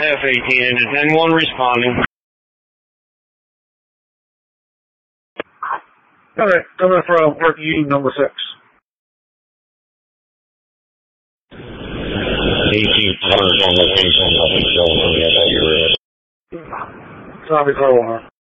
F-18. Is anyone responding? Okay, coming from work unit number 6. 18 on location. Copy, Carl.